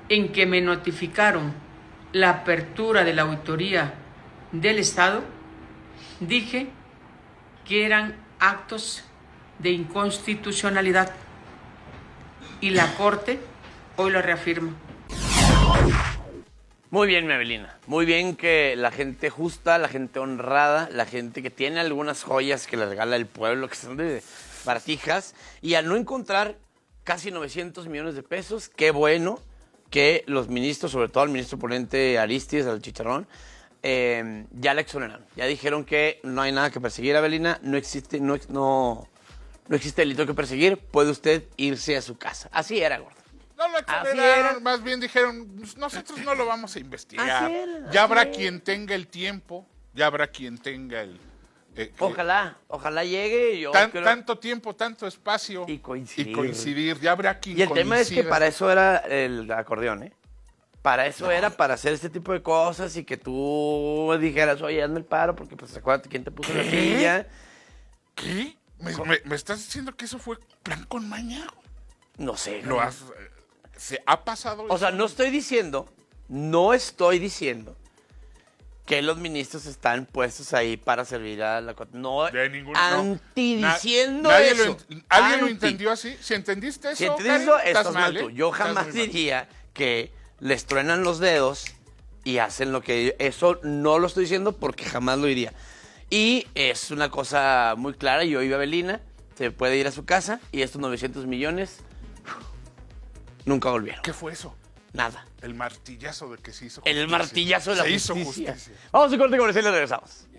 en que me notificaron la apertura de la auditoría del Estado, dije que eran actos de inconstitucionalidad y la Corte hoy lo reafirma. Muy bien, mi Evelina. Muy bien que la gente justa, la gente honrada, la gente que tiene algunas joyas que le regala el pueblo, que son de baratijas, y al no encontrar casi 900 millones de pesos, qué bueno que los ministros, sobre todo el ministro ponente Aristis, al Chicharrón, ya le exoneraron. Ya dijeron que no hay nada que perseguir, Evelina, no existe delito que perseguir, puede usted irse a su casa. Así era, gordo. No lo exoneraron, más bien dijeron, nosotros no lo vamos a investigar. Ya habrá quien tenga el tiempo, ya habrá quien tenga el... Ojalá llegue. Tanto tiempo, tanto espacio. Y coincidir. Ya habrá quien Y el tema es que para eso era el acordeón, ¿eh? Para eso era, para hacer este tipo de cosas y que tú dijeras, oye, hazme el paro, porque pues acuérdate quién te puso la silla. ¿Qué? ¿Me estás diciendo que eso fue plan con maña? No sé. ¿Se ha pasado eso? O sea, no estoy diciendo que los ministros están puestos ahí para servir a la... No, diciendo eso. ¿Alguien lo entendió así? Si entendiste eso, si entendiste eso, estás mal mal, tú. Yo jamás diría que les truenan los dedos y hacen lo que... Eso no lo estoy diciendo porque jamás lo diría. Y es una cosa muy clara. Yo iba a Evelina, se puede ir a su casa y estos 900 millones nunca volvieron. ¿Qué fue eso? Nada. El martillazo de que se hizo justicia. El martillazo de la se justicia. hizo justicia. Vamos a un corte comercial y regresamos.